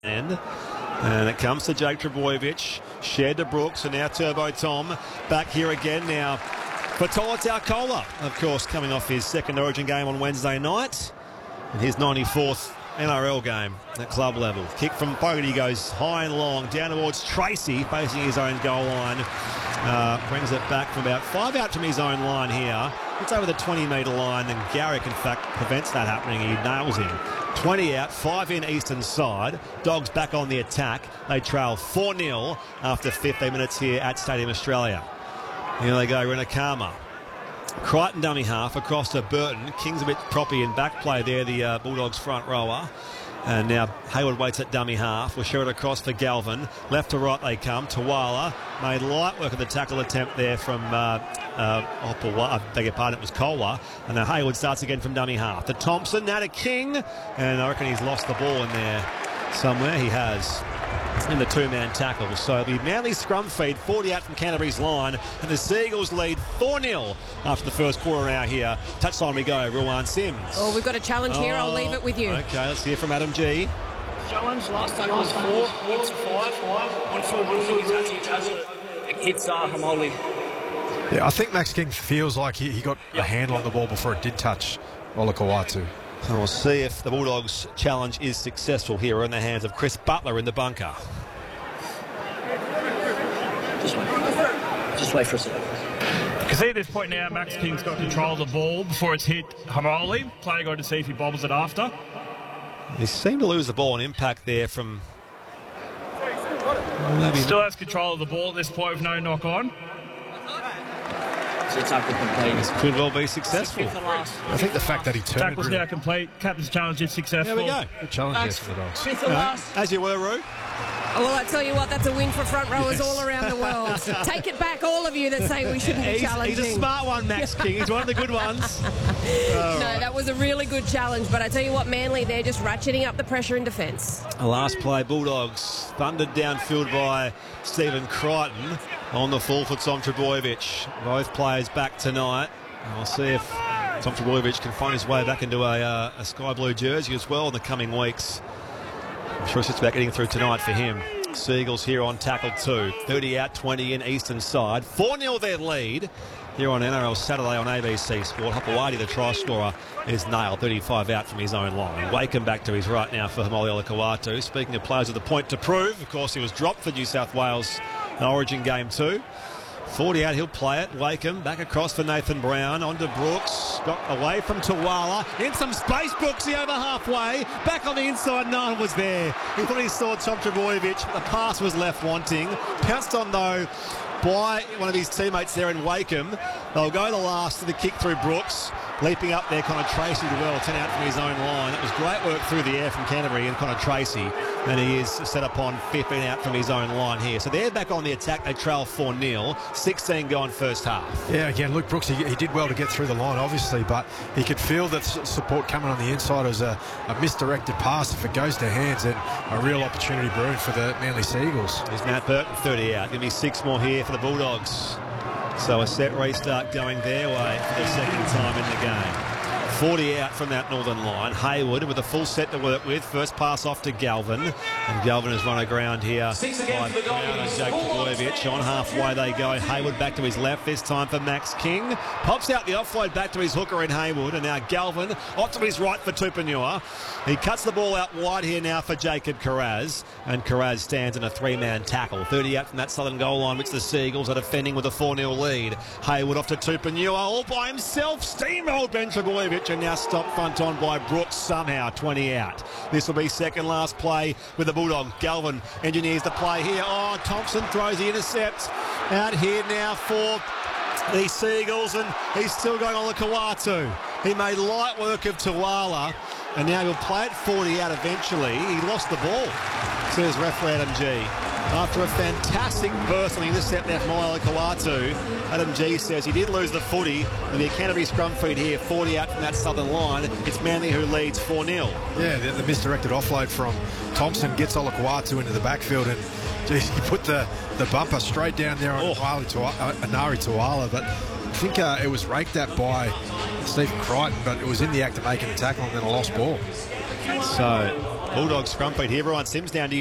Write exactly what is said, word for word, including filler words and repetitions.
And, and it comes to Jake Trbojevic, shared to Brooks, and now Turbo Tom back here again now for Tola Taukola, of course, coming off his second Origin game on Wednesday night and his ninety-fourth N R L game at club level. Kick from Fogarty goes high and long down towards Tracy, facing his own goal line. Uh, brings it back from about five out from his own line here. It's over the twenty metre line, and Garrick, in fact, prevents that happening. He nails him. twenty out, five in eastern side. Dogs back on the attack. They trail four nil after fifteen minutes here at Stadium Australia. Here they go, Renakama. Crichton dummy half across to Burton. King's a bit proppy in back play there, the uh, Bulldogs front rower. And now Hayward waits at dummy half. We'll show it across for Galvin. Left to right they come. Tawala made light work of the tackle attempt there from, uh, uh, oh, I beg your pardon, it was Kohler. And now Hayward starts again from dummy half. To Thompson, now to King. And I reckon he's lost the ball in there somewhere. He has. In the two-man tackle. So the Manly scrum feed, forty out from Canterbury's line, and the Seagulls lead four nil after the first quarter hour here. Touchline we go, Ruan Sims. Oh, we've got a challenge here. Oh, I'll leave it with you. Okay, let's hear from Adam G. Challenge last time was four, hits five, one four Bulldogs it hits uh, Hamoli. Yeah, I think Max King feels like he, he got yep. a handle on the ball before it did touch Olakau'atu. And we'll see if the Bulldogs' challenge is successful here in the hands of Chris Butler in the bunker. Just wait. Just wait for a second. You see at this point now, Max King's got control of the ball before it's hit Hamoli. Player got to see if he bobbles it after. He seemed to lose the ball and impact there from... Maybe Still has control of the ball at this point with no knock on. So it's up to complete. This could well be successful. I think the fact that he turned... Tackle's now complete. Captain's challenge is successful. There we go. Good challenge here for the Dogs. Fifth and last. As you were, Roo. Well, I tell you what, that's a win for front rowers yes. all around the world. Take it back, all of you that say we shouldn't be he's, challenging. He's a smart one, Max King. He's one of the good ones. no, right. that was a really good challenge. But I tell you what, Manly, they're just ratcheting up the pressure in defence. Last play, Bulldogs thundered downfield by Stephen Crichton on the full for Tom Trbojevic. Both players back tonight. And we'll see if Tom Trbojevic can find his way back into a, uh, a sky blue jersey as well in the coming weeks. I'm sure it's about getting through tonight for him. Seagulls here on tackle two. thirty out, twenty in eastern side. four nil their lead here on N R L Saturday on A B C Sport. Hapawadi, the try scorer, is nailed. thirty-five out from his own line. Wakeham back to his right now for Hamoli Olakau'atu. Speaking of players with a point to prove, of course, he was dropped for New South Wales in Origin game two. forty out, he'll play it. Wakeham back across for Nathan Brown. On to Brooks. Got away from Tawala. In some space, Brooksy over halfway. Back on the inside, no one was there. He thought he saw Tom Trbojevic. The pass was left wanting. Pounced on, though, by one of his teammates there in Wakeham. They'll go the last to the kick through Brooks. Leaping up there, Connor Tracy well, ten out from his own line. It was great work through the air from Canterbury and Connor Tracy. And he is set upon fifteen out from his own line here. So they're back on the attack. They trail four nil. sixteen gone first half. Yeah, again, Luke Brooks, he, he did well to get through the line, obviously, but he could feel that support coming on the inside as a, a misdirected pass. If it goes to hands, then a real opportunity brewing for the Manly Seagulls. There's Matt Burton, thirty out. Give me six more here for the Bulldogs. So a set restart going their way for the second time in the game. forty out from that northern line. Hayward with a full set to work with. First pass off to Galvin. And Galvin has run aground here by Brown and Jake Trbojevic. On halfway they go. Hayward back to his left. This time for Max King. Pops out the offload back to his hooker in Hayward. And now Galvin off to his right for Tupanua. He cuts the ball out wide here now for Jacob Carraz. And Carraz stands in a three-man tackle. thirty out from that southern goal line, which the Seagulls are defending with a four nil lead. Hayward off to Tupanua all by himself. Steamrolled Ben Trbojevic. And now stopped front on by Brooks somehow, twenty out. This will be second last play with the Bulldogs. Galvin engineers the play here. Oh, Thompson throws the intercept out here now for the Seagulls, and he's still going on the Olakau'atu. He made light work of Tawala, and now he'll play it forty out eventually. He lost the ball, says referee Adam G. After a fantastic burst on the intercept there from Olakau'atu, Adam G says he did lose the footy. And the Canterbury scrum feed here, forty out from that southern line. It's Manly who leads four nil. Yeah, the, the misdirected offload from Thompson gets Olakau'atu into the backfield, and geez, he put the, the bumper straight down there on oh. Anari Tawala, but I think uh, it was raked at by Stephen Crichton, but it was in the act of making the tackle and then a lost ball. So Bulldogs scrum beat here. Brian Sims down to you.